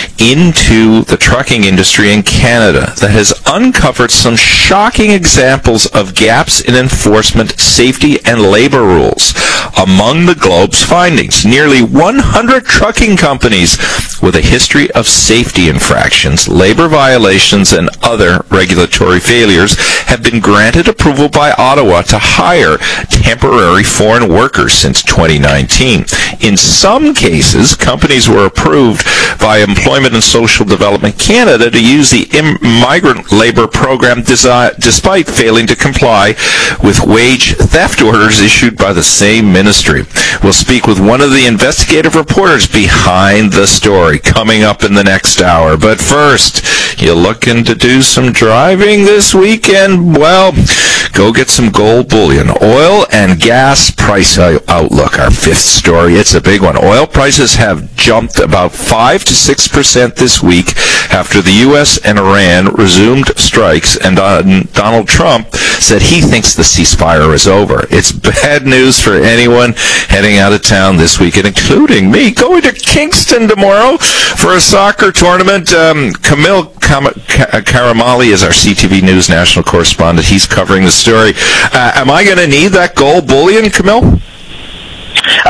into the trucking industry in Canada that has uncovered some shocking examples of gaps in enforcement, safety, and labor rules. Among the Globe's findings, nearly one hundred trucking companies with a history of safety infractions, labor violations, and other regulatory failures have been granted approval by Ottawa to hire temporary foreign workers since twenty nineteen. In some cases, companies were approved by Employment and Social Development Canada to use the migrant labor program desi- despite failing to comply with wage theft orders issued by the same ministry. We'll speak with one of the investigative reporters behind the story coming up in the next hour. But first, you looking to do some driving this weekend? Well, go get some gold bullion. Oil and gas price outlook, our fifth story. It's a big one. Oil prices have jumped about five to six percent this week after the U S and Iran resumed strikes, and uh, Donald Trump said he thinks the ceasefire is over. It's bad news for anyone heading out of town this weekend, including me, going to Kingston tomorrow for a soccer tournament. Um, Camille Kam- Karamali is our C T V News national correspondent. He's covering the story. Uh, am I going to need that gold bullion, Camille? Uh,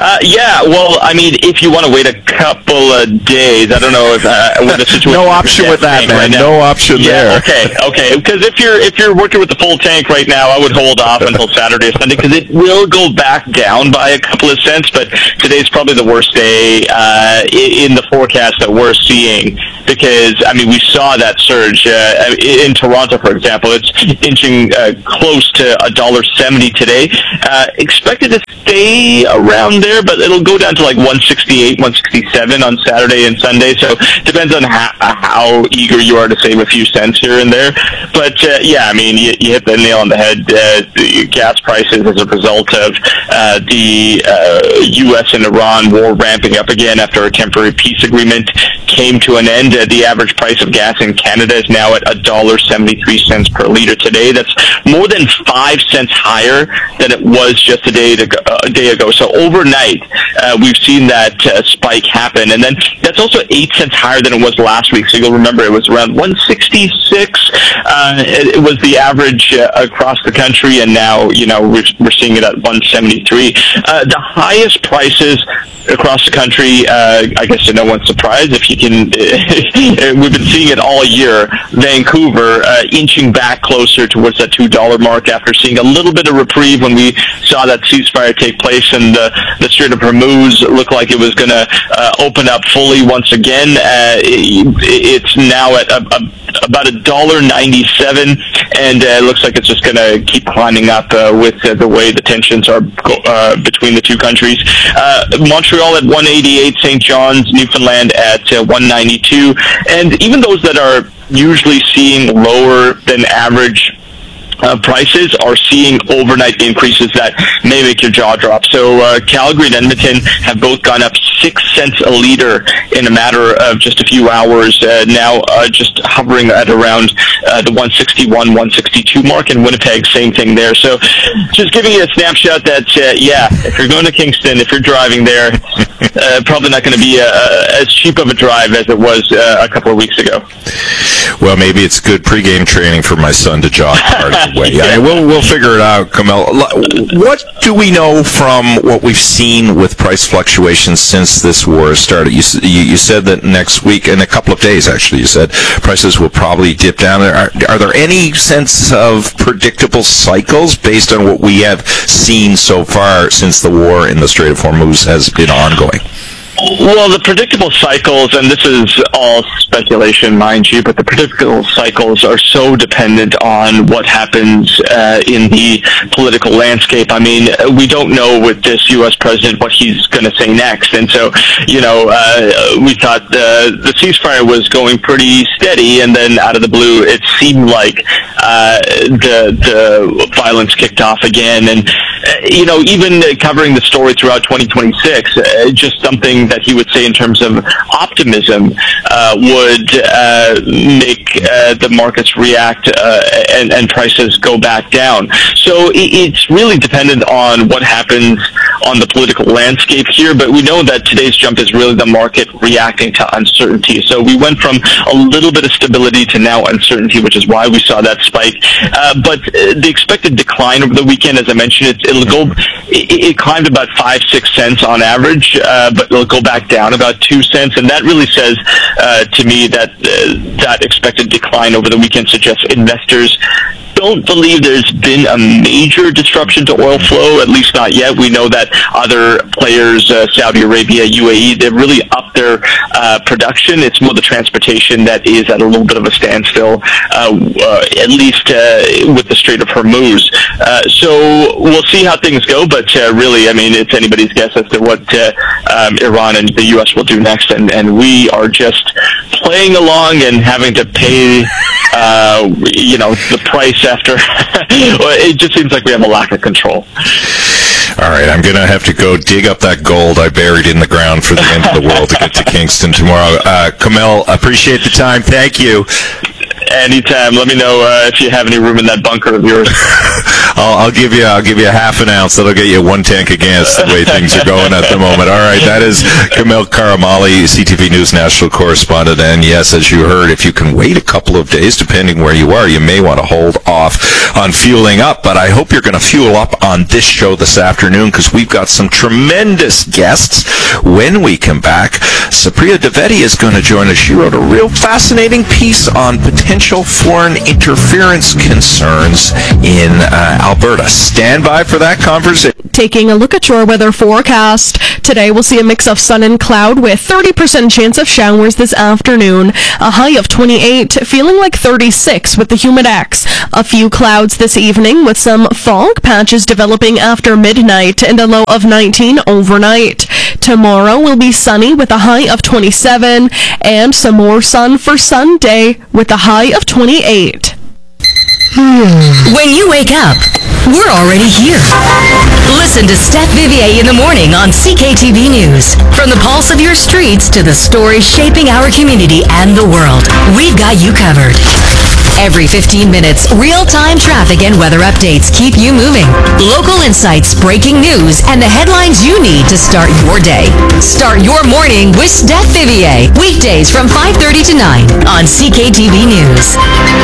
Uh, yeah, well, I mean, if you want to wait a couple of days, I don't know if uh, with the situation. No option with that, man. Right no option yeah, there. Okay, okay. Because if you're if you're working with the full tank right now, I would hold off until Saturday or Sunday because it will go back down by a couple of cents. But today's probably the worst day uh, in the forecast that we're seeing because I mean we saw that surge uh, in Toronto, for example. It's inching uh, close to a dollar seventy today. Uh, expected to stay around there, but it'll go down to like one sixty-eight, one sixty-seven on Saturday and Sunday. So depends on how, how eager you are to save a few cents here and there. But uh, yeah, I mean, you, you hit the nail on the head. Uh, the gas prices as a result of uh, the uh, U S and Iran war ramping up again after a temporary peace agreement came to an end. Uh, the average price of gas in Canada is now at one dollar seventy-three per liter today. That's more than five cents higher than it was just a day, to go, a day ago. So overnight, uh, we've seen that uh, spike happen. And then that's also eight cents higher than it was last week. So you'll remember it was around one sixty-six. Uh, it, it was the average uh, across the country. And now, you know, we're, we're seeing it at one seventy-three. Uh, the highest prices across the country, uh, I guess to no one's surprise, if you can, we've been seeing it all year. Vancouver uh, inching back closer towards that two dollar mark after seeing a little bit of reprieve when we saw that ceasefire take place and the, the Strait of Hormuz looked like it was going to uh, open up fully once again. Uh, it, it's now at a, a, about a dollar ninety-seven, and uh, it looks like it's just going to keep climbing up uh, with uh, the way the tensions are uh, between the two countries. Uh, Montreal at one eighty-eight, Saint John's, Newfoundland at uh, one ninety-two, and even those that are usually seeing lower than average Uh, prices are seeing overnight increases that may make your jaw drop. So uh, Calgary and Edmonton have both gone up six cents a liter in a matter of just a few hours. Uh, now uh, just hovering at around uh, the one sixty-one, one sixty-two mark. In Winnipeg, same thing there. So just giving you a snapshot that, uh, yeah, if you're going to Kingston, if you're driving there, uh, probably not going to be uh, as cheap of a drive as it was uh, a couple of weeks ago. Well, maybe it's good pregame training for my son to jog part of the way. I mean, we'll, we'll figure it out, Kamel. What do we know from what we've seen with price fluctuations since this war started? You, you, you said that next week, in a couple of days actually, you said prices will probably dip down. Are, are there any sense of predictable cycles based on what we have seen so far since the war in the Strait of Hormuz has been ongoing? Well, the predictable cycles, and this is all speculation, mind you, but the predictable cycles are so dependent on what happens uh, in the political landscape. I mean, we don't know with this U S president what he's going to say next. And so, you know, uh, we thought the, the ceasefire was going pretty steady, and then out of the blue, it seemed like uh, the, the violence kicked off again. And, uh, you know, even covering the story throughout twenty twenty-six, uh, just something that he would say in terms of optimism uh, would uh, make uh, the markets react uh, and, and prices go back down. So it's really dependent on what happens on the political landscape here, but we know that today's jump is really the market reacting to uncertainty. So we went from a little bit of stability to now uncertainty, which is why we saw that spike. Uh, but the expected decline over the weekend, as I mentioned, it, it'll go, it, it climbed about five, six cents on average, uh, but it'll go back down about two cents, and that really says uh, to me that uh, that expected decline over the weekend suggests investors don't believe there's been a major disruption to oil flow, at least not yet. We know that other players, uh, Saudi Arabia, U A E, they've really upped their uh, production. It's more the transportation that is at a little bit of a standstill, uh, uh, at least uh, with the Strait of Hormuz. Uh, so we'll see how things go, but uh, really, I mean, it's anybody's guess as to what uh, um, Iran and the U S will do next, and, and we are just playing along and having to pay, uh, you know, the price after. It just seems like we have a lack of control. All right, I'm going to have to go dig up that gold I buried in the ground for the end of the world to get to Kingston tomorrow. Uh, Kamel, appreciate the time. Thank you. Anytime. Let me know uh, if you have any room in that bunker of yours. I'll, I'll give you. I'll give you a half an ounce. That'll get you one tank of gas. The way things are going at the moment. All right, that is Kamil Karamali, C T V News national correspondent. And yes, as you heard, if you can wait a couple of days, depending where you are, you may want to hold off on fueling up. But I hope you're going to fuel up on this show this afternoon because we've got some tremendous guests. When we come back, Supriya Dwivedi is going to join us. She wrote a real fascinating piece on potential foreign interference concerns in uh, Alberta. Stand by for that conversation. Taking a look at your weather forecast. Today we'll see a mix of sun and cloud with thirty percent chance of showers this afternoon. A high of twenty-eight, feeling like thirty-six with the humidex. A few clouds this evening with some fog patches developing after midnight and a low of nineteen overnight. Tomorrow will be sunny with a high of twenty-seven and some more sun for Sunday with a high of twenty-eight. When you wake up, we're already here. Listen to Steph Vivier in the morning on C K T V News. From the pulse of your streets to the stories shaping our community and the world, we've got you covered. Every fifteen minutes, real-time traffic and weather updates keep you moving. Local insights, breaking news, and the headlines you need to start your day. Start your morning with Steph Vivier. Weekdays from five thirty to nine on C K T V News.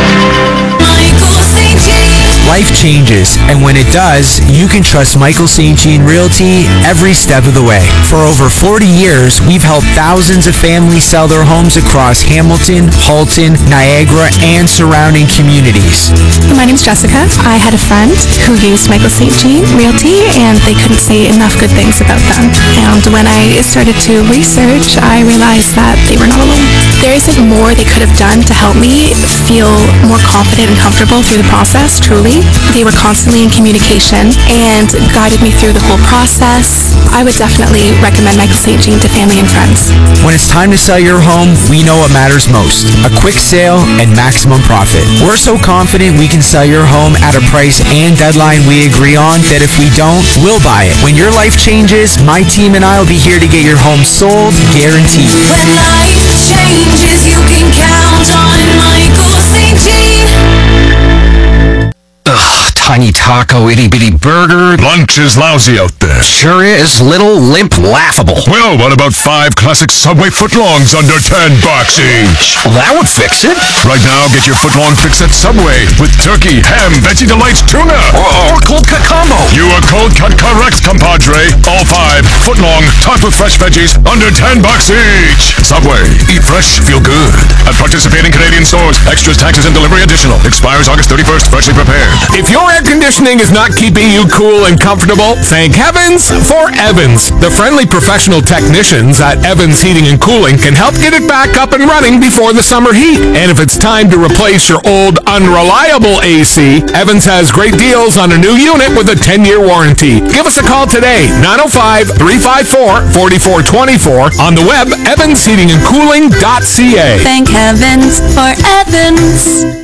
Life changes, and when it does, you can trust Michael Saint Jean Realty every step of the way. For over forty years, we've helped thousands of families sell their homes across Hamilton, Halton, Niagara, and surrounding communities. My name's Jessica. I had a friend who used Michael Saint Jean Realty, and they couldn't say enough good things about them. And when I started to research, I realized that they were not alone. There isn't more they could have done to help me feel more confident and comfortable through the process, truly. They were constantly in communication and guided me through the whole process. I would definitely recommend Michael Saint Jean to family and friends. When it's time to sell your home, we know what matters most. A quick sale and maximum profit. We're so confident we can sell your home at a price and deadline we agree on that if we don't, we'll buy it. When your life changes, my team and I will be here to get your home sold, guaranteed. When life changes, you can count on Michael Saint Jean. Ugh, tiny taco, itty-bitty burger. Lunch is lousy out there. Sure is. Little, limp, laughable. Well, what about five classic Subway footlongs under ten bucks each? Well, that would fix it. Right now, get your footlong fix at Subway with turkey, ham, Betsy Delights tuna. Or, or cold cut combo. You are cold cut correct, compadre. All five, footlong, topped with fresh veggies, under ten bucks each. Subway, eat fresh, feel good. At participating Canadian stores, extras, taxes, and delivery additional. Expires August thirty-first, freshly prepared. If your air conditioning is not keeping you cool and comfortable, thank heavens for Evans. The friendly professional technicians at Evans Heating and Cooling can help get it back up and running before the summer heat. And if it's time to replace your old unreliable A C, Evans has great deals on a new unit with a ten-year warranty. Give us a call today, nine oh five, three five four, four four two four, on the web, evans heating and cooling dot c a. Thank heavens for Evans.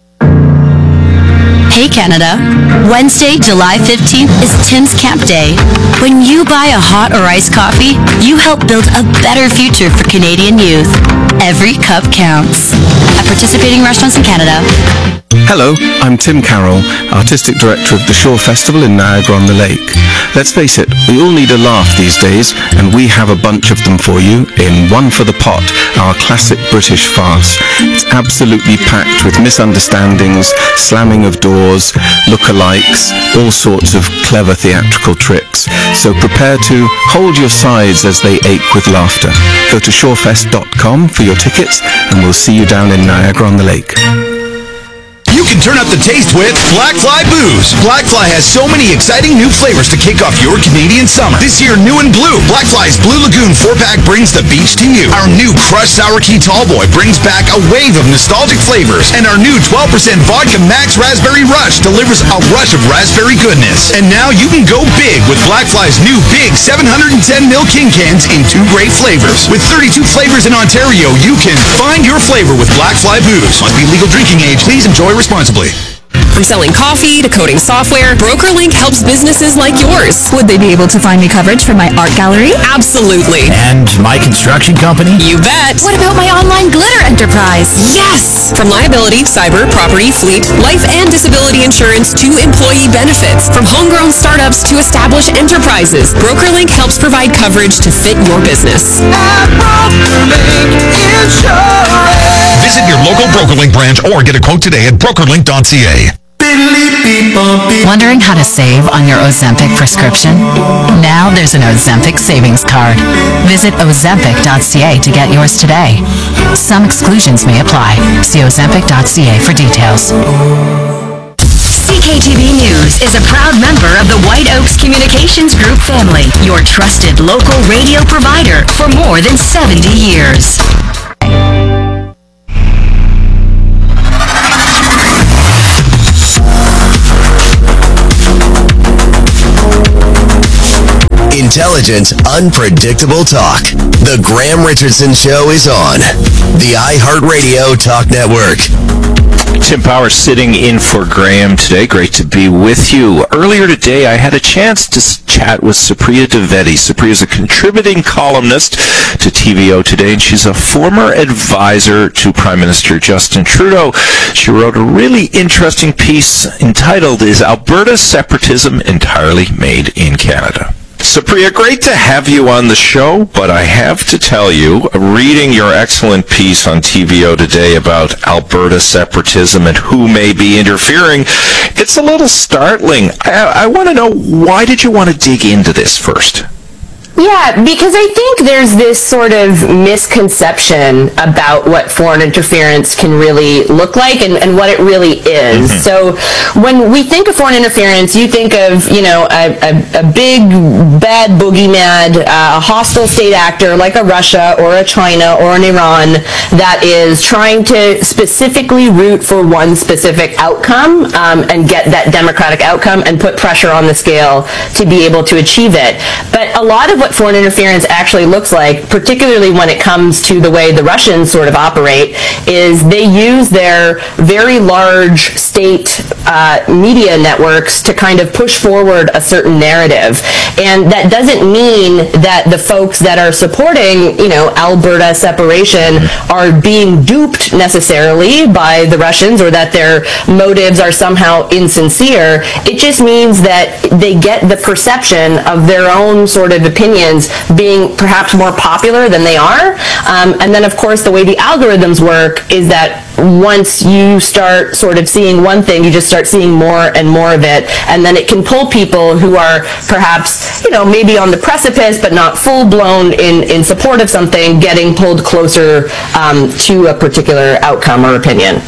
Hey Canada, Wednesday, July fifteenth is Tim's Camp Day. When you buy a hot or iced coffee, you help build a better future for Canadian youth. Every cup counts. At participating restaurants in Canada. Hello, I'm Tim Carroll, Artistic Director of the Shore Festival in Niagara-on-the-Lake. Let's face it, we all need a laugh these days, and we have a bunch of them for you in One for the Pot, our classic British farce. It's absolutely packed with misunderstandings, slamming of doors, look-alikes, all sorts of clever theatrical tricks. So prepare to hold your sides as they ache with laughter. Go to shorefest dot com for your tickets, and we'll see you down in Niagara-on-the-Lake. You can turn up the taste with Blackfly Booze. Blackfly has so many exciting new flavors to kick off your Canadian summer. This year, new and blue, Blackfly's Blue Lagoon four-pack brings the beach to you. Our new Crushed Sour Key Tallboy brings back a wave of nostalgic flavors. And our new twelve percent Vodka Max Raspberry Rush delivers a rush of raspberry goodness. And now you can go big with Blackfly's new big seven hundred ten milliliter King Cans in two great flavors. With thirty-two flavors in Ontario, you can find your flavor with Blackfly Booze. Must be legal drinking age. Please enjoy responsibly. From selling coffee to coding software, BrokerLink helps businesses like yours. Would they be able to find me coverage for my art gallery? Absolutely. And my construction company? You bet. What about my online glitter enterprise? Yes! From liability, cyber, property, fleet, life and disability insurance to employee benefits. From homegrown startups to established enterprises, BrokerLink helps provide coverage to fit your business. Visit your local BrokerLink branch or get a quote today at brokerlink dot c a. Wondering how to save on your Ozempic prescription? Now there's an Ozempic savings card. Visit ozempic dot c a to get yours today. Some exclusions may apply. See ozempic dot c a for details. C K T V News is a proud member of the White Oaks Communications Group family, your trusted local radio provider for more than seventy years. Intelligent, unpredictable talk. The Graham Richardson Show is on the iHeartRadio Talk Network. Tim Power sitting in for Graham today. Great to be with you. Earlier today, I had a chance to chat with Supriya Dwivedi. Supriya is a contributing columnist to T V O Today, and she's a former advisor to Prime Minister Justin Trudeau. She wrote a really interesting piece entitled, "Is Alberta Separatism Entirely Made in Canada?" Supriya, great to have you on the show, but I have to tell you, reading your excellent piece on T V O Today about Alberta separatism and who may be interfering, it's a little startling. I, I want to know, why did you want to dig into this first? Yeah, because I think there's this sort of misconception about what foreign interference can really look like and, and what it really is. Mm-hmm. So when we think of foreign interference, you think of, you know, a, a, a big, bad boogeyman, uh, a hostile state actor like a Russia or a China or an Iran that is trying to specifically root for one specific outcome um, and get that democratic outcome and put pressure on the scale to be able to achieve it. But a lot of what foreign interference actually looks like, particularly when it comes to the way the Russians sort of operate, is they use their very large state uh, media networks to kind of push forward a certain narrative. And that doesn't mean that the folks that are supporting, you know, Alberta separation are being duped necessarily by the Russians or that their motives are somehow insincere. It just means that they get the perception of their own sort of opinions being perhaps more popular than they are. Um, and then, of course, the way the algorithms work is that once you start sort of seeing one thing, you just start seeing more and more of it. And then it can pull people who are perhaps, you know, maybe on the precipice, but not full-blown in, in support of something, getting pulled closer um, to a particular outcome or opinion.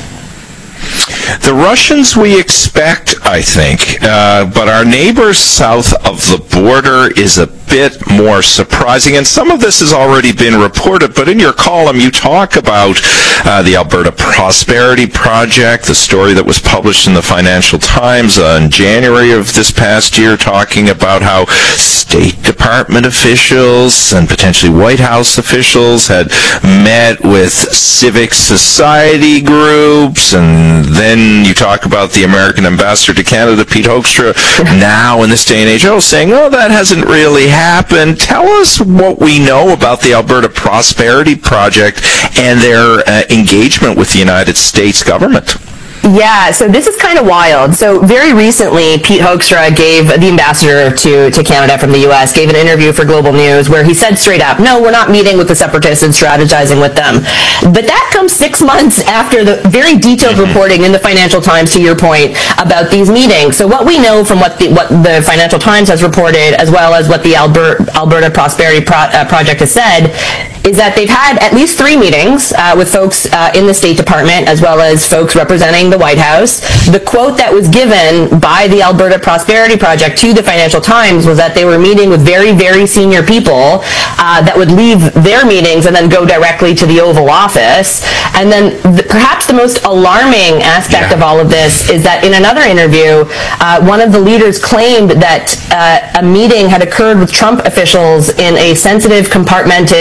The Russians we expect, I think, uh, but our neighbors south of the border is a bit more surprising, and some of this has already been reported, but in your column you talk about uh, the Alberta Prosperity Project, the story that was published in the Financial Times uh, in January of this past year, talking about how State Department officials and potentially White House officials had met with civic society groups, and then you talk about the American ambassador to Canada, Pete Hoekstra, now in this day and age, oh, saying, oh, that hasn't really happened. Tell us what we know about the Alberta Prosperity Project and their uh, engagement with the United States government. Yeah, so this is kind of wild. So very recently, Pete Hoekstra gave, the ambassador to, to Canada from the U S, gave an interview for Global News where he said straight up, no, we're not meeting with the separatists and strategizing with them. But that comes six months after the very detailed mm-hmm. reporting in the Financial Times, to your point, about these meetings. So what we know from what the, what the Financial Times has reported, as well as what the Alberta, Alberta Prosperity Pro, uh, Project has said, is that they've had at least three meetings uh, with folks uh, in the State Department, as well as folks representing the White House. The quote that was given by the Alberta Prosperity Project to the Financial Times was that they were meeting with very, very senior people uh, that would leave their meetings and then go directly to the Oval Office. And then the, perhaps the most alarming aspect yeah. of all of this is that in another interview, uh, one of the leaders claimed that uh, a meeting had occurred with Trump officials in a sensitive, compartmented information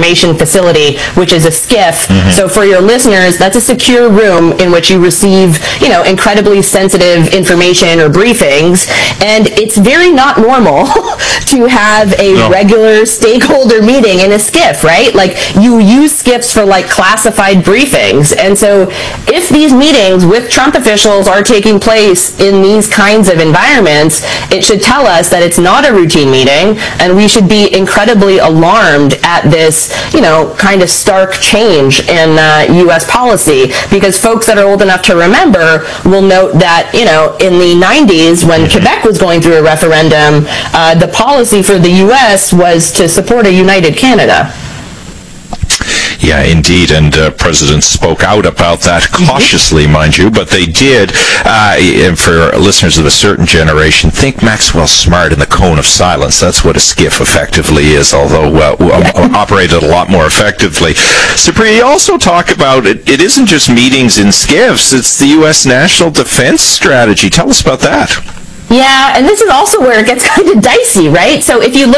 information facility, which is a SCIF. Mm-hmm. So for your listeners, that's a secure room in which you receive, you know, incredibly sensitive information or briefings. And it's very not normal to have a no. regular stakeholder meeting in a SCIF, right? Like, you use SCIFs for like classified briefings. And so if these meetings with Trump officials are taking place in these kinds of environments, it should tell us that it's not a routine meeting, and we should be incredibly alarmed at this, you know, kind of stark change in uh, U S policy, because folks that are old enough to remember will note that, you know, in the nineties, when Quebec was going through a referendum, uh, the policy for the U S was to support a united Canada. Yeah, indeed, and uh, presidents spoke out about that cautiously, mind you, but they did. Uh, and for listeners of a certain generation, think Maxwell Smart in the cone of silence. That's what a SCIF effectively is, although uh, um, operated a lot more effectively. Supriya, you also talk about it. It isn't just meetings in SCIFs; it's the U S national defense strategy. Tell us about that. Yeah, and this is also where it gets kind of dicey, right? So if you look